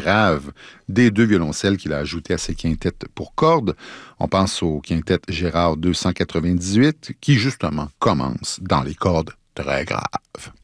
graves des 2 violoncelles qu'il a ajoutées à ses quintettes pour cordes. On pense au quintet Gérard 298, qui justement commence dans les cordes très graves.